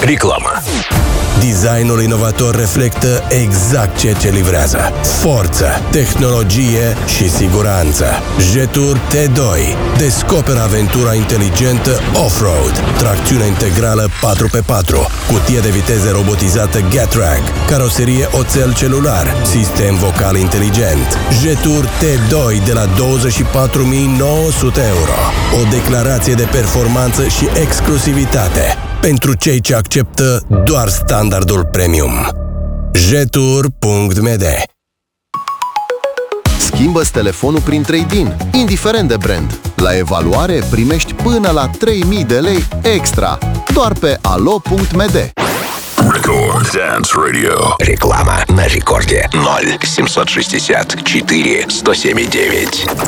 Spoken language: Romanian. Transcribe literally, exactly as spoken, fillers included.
Реклама. Designul inovator reflectă exact ceea ce livrează. Forță, tehnologie și siguranță. Jetour T doi. Descoperă aventura inteligentă off-road. Tracțiune integrală patru pe patru. Cutie de viteză robotizată Getrag. Caroserie oțel celular. Sistem vocal inteligent. Jetour T doi de la douăzeci și patru mii nouă sute euro. O declarație de performanță și exclusivitate pentru cei ce acceptă doar standardul premium. Jetour punct m d. Schimbă-ți telefonul prin trade-in, indiferent de brand. La evaluare primești până la trei mii de lei extra, doar pe alo punct m d. Record Dance Radio. Реклама на рекорде ноль семьсот шестьдесят четыре сто семь девять.